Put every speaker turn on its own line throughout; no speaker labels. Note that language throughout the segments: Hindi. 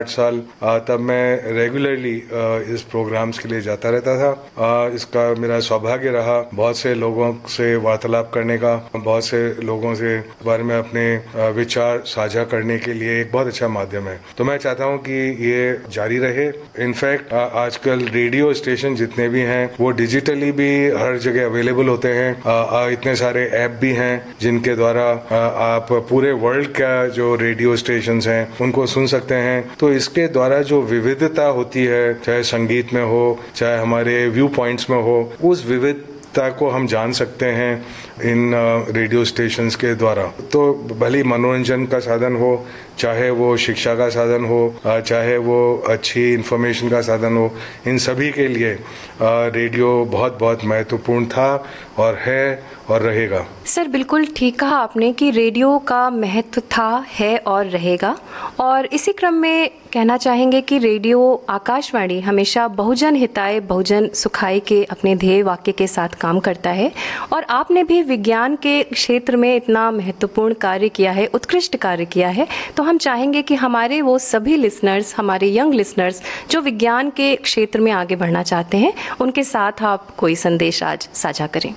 8 साल तब मैं रेगुलरली इस प्रोग्राम्स के लिए जाता रहता था। इसका मेरा सौभाग्य रहा बहुत से लोगों से वार्तालाप करने का, बहुत से लोगों से बारे में अपने विचार साझा करने के लिए एक बहुत अच्छा माध्यम है। तो मैं चाहता हूं कि ये जारी रहे। इनफैक्ट आजकल रेडियो स्टेशन जितने भी हैं वो डिजिटली भी हर जगह अवेलेबल होते हैं। इतने सारे ऐप भी हैं जिनके द्वारा आप पूरे वर्ल्ड का जो रेडियो स्टेशंस हैं उनको सुन सकते हैं। तो इसके द्वारा जो विविधता होती है, चाहे संगीत में हो, चाहे हमारे व्यू पॉइंट्स में हो, उस विविधता को हम जान सकते हैं इन रेडियो स्टेशंस के द्वारा। तो भले मनोरंजन का साधन हो, चाहे वो शिक्षा का साधन हो, चाहे वो अच्छी इन्फॉर्मेशन का साधन हो, इन सभी के लिए रेडियो बहुत बहुत महत्वपूर्ण था और है और रहेगा।
सर बिल्कुल ठीक कहा आपने कि रेडियो का महत्व था, है और रहेगा। और इसी क्रम में कहना चाहेंगे कि रेडियो आकाशवाणी हमेशा बहुजन हिताय बहुजन सुखाय के अपने ध्येय वाक्य के साथ काम करता है। और आपने भी विज्ञान के क्षेत्र में इतना महत्वपूर्ण कार्य किया है, उत्कृष्ट कार्य किया है। तो हम चाहेंगे कि हमारे वो सभी लिसनर्स, हमारे यंग लिसनर्स जो विज्ञान के क्षेत्र में आगे बढ़ना चाहते हैं, उनके साथ आप कोई संदेश आज साझा करें।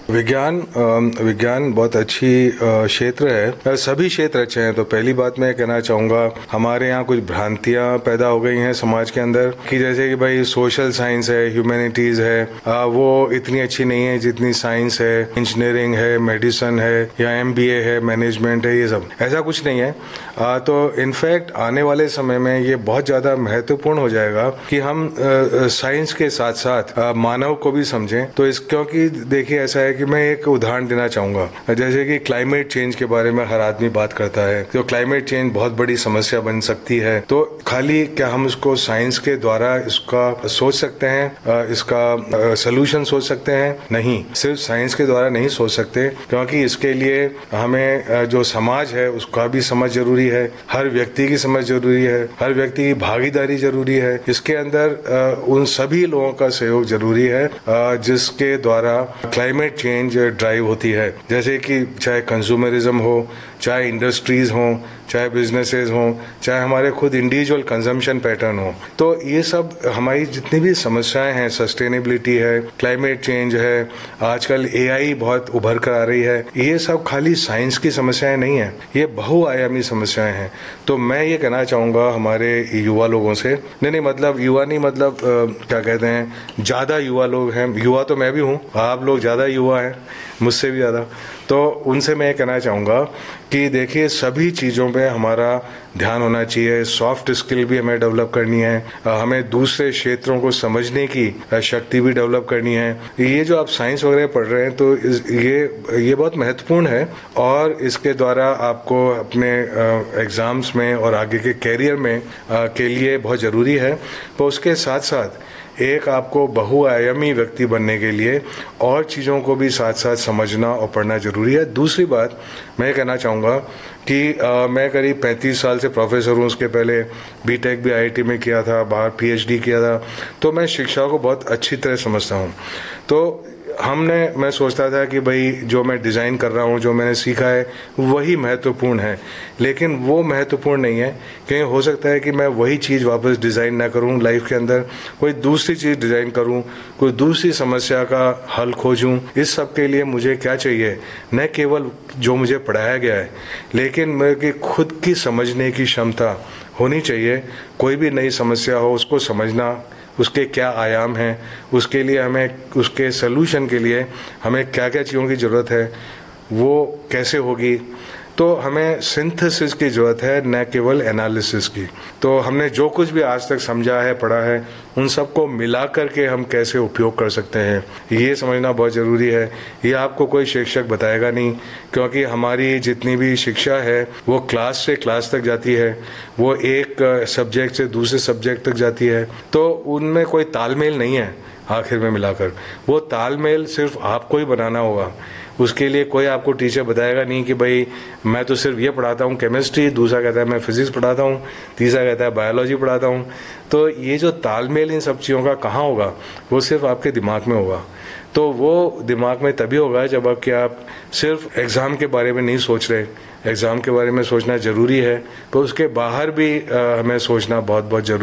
विज्ञान बहुत अच्छी क्षेत्र है, सभी क्षेत्र अच्छे हैं। तो पहली बात मैं कहना चाहूँगा, हमारे यहाँ कुछ भ्रांतियाँ पैदा हो गई हैं समाज के अंदर कि जैसे कि भाई सोशल साइंस है, ह्यूमैनिटीज है, वो इतनी अच्छी नहीं है जितनी साइंस है, इंजीनियरिंग है, मेडिसिन है या MBA है, मैनेजमेंट है, ये सब। ऐसा कुछ नहीं है। तो इनफैक्ट आने वाले समय में ये बहुत ज़्यादा महत्वपूर्ण हो जाएगा कि हम साइंस के साथ साथ मानव को भी समझें। तो क्योंकि देखिए ऐसा है कि मैं एक उदाहरण देना चाहूँगा। जैसे कि क्लाइमेट चेंज के बारे में हर आदमी बात करता है, तो क्लाइमेट चेंज बहुत बड़ी समस्या बन सकती है। तो खाली क्या हम उसको साइंस के द्वारा इसका सोच सकते हैं, इसका सलूशन सोच सकते हैं? नहीं, सिर्फ साइंस के द्वारा नहीं सोच सकते, क्योंकि इसके लिए हमें जो समाज है उसका भी समझ जरूरी है, हर व्यक्ति की समझ जरूरी है, हर व्यक्ति की भागीदारी जरूरी है। इसके अंदर उन सभी लोगों का सहयोग जरूरी है जिसके द्वारा क्लाइमेट चेंज ड्राइव होती है। जैसे कि चाहे कंज्यूमरिज्म हो, चाहे इंडस्ट्रीज हो, चाहे बिजनेसेस हो, चाहे हमारे खुद इंडिविजुअल कंजम्पशन पैटर्न हो। तो ये सब हमारी जितनी भी समस्याएं हैं, सस्टेनेबिलिटी है, क्लाइमेट चेंज है, आजकल AI बहुत उभर कर आ रही है, ये सब खाली साइंस की समस्याएं नहीं है, ये बहुआयामी समस्याएं हैं। तो मैं ये कहना चाहूँगा हमारे युवा लोगों से, नहीं मतलब युवा नहीं, मतलब क्या कहते हैं, ज़्यादा युवा लोग हैं, युवा तो मैं भी हूँ, आप लोग ज़्यादा युवा हैं मुझसे भी ज़्यादा। तो उनसे मैं कहना चाहूँगा कि देखिए सभी चीज़ों पे हमारा ध्यान होना चाहिए। सॉफ्ट स्किल भी हमें डेवलप करनी है, हमें दूसरे क्षेत्रों को समझने की शक्ति भी डेवलप करनी है। ये जो आप साइंस वगैरह पढ़ रहे हैं तो ये बहुत महत्वपूर्ण है और इसके द्वारा आपको अपने एग्ज़ाम्स में और आगे के कैरियर में के लिए बहुत ज़रूरी है। तो उसके साथ साथ एक आपको बहुआयामी व्यक्ति बनने के लिए और चीज़ों को भी साथ साथ समझना और पढ़ना जरूरी है। दूसरी बात मैं कहना चाहूँगा कि मैं करीब 35 साल से प्रोफेसर हूँ। उसके पहले BTech भी IIT में किया था, बाहर PhD किया था। तो मैं शिक्षा को बहुत अच्छी तरह समझता हूँ। तो मैं सोचता था कि भाई जो मैं डिज़ाइन कर रहा हूँ, जो मैंने सीखा है वही महत्वपूर्ण है, लेकिन वो महत्वपूर्ण नहीं है। कहीं हो सकता है कि मैं वही चीज़ वापस डिज़ाइन ना करूँ, लाइफ के अंदर कोई दूसरी चीज़ डिज़ाइन करूँ, कोई दूसरी समस्या का हल खोजूँ। इस सब के लिए मुझे क्या चाहिए, न केवल जो मुझे पढ़ाया गया है, लेकिन मेरी खुद की समझने की क्षमता होनी चाहिए। कोई भी नई समस्या हो उसको समझना, उसके क्या आयाम हैं, उसके लिए हमें, उसके सलूशन के लिए हमें क्या क्या चीज़ों की ज़रूरत है, वो कैसे होगी। तो हमें सिंथेसिस की ज़रूरत है, न केवल एनालिसिस की। तो हमने जो कुछ भी आज तक समझा है, पढ़ा है, उन सबको मिला करके हम कैसे उपयोग कर सकते हैं, ये समझना बहुत ज़रूरी है। ये आपको कोई शिक्षक बताएगा नहीं, क्योंकि हमारी जितनी भी शिक्षा है वो क्लास से क्लास तक जाती है, वो एक सब्जेक्ट से दूसरे सब्जेक्ट तक जाती है। तो उनमें कोई तालमेल नहीं है। आखिर में मिलाकर वो तालमेल सिर्फ आपको ही बनाना होगा। उसके लिए कोई आपको टीचर बताएगा नहीं कि भाई मैं तो सिर्फ ये पढ़ाता हूँ केमिस्ट्री, दूसरा कहता है मैं फिजिक्स पढ़ाता हूँ, तीसरा कहता है बायोलॉजी पढ़ाता हूँ। तो ये जो तालमेल इन सब चीज़ों का कहाँ होगा, वो सिर्फ आपके दिमाग में होगा। तो वो दिमाग में तभी होगा जब आप सिर्फ एग्ज़ाम के बारे में नहीं सोच रहे। एग्ज़ाम के बारे में सोचना ज़रूरी है, पर उसके बाहर भी हमें सोचना बहुत बहुत ज़रूरी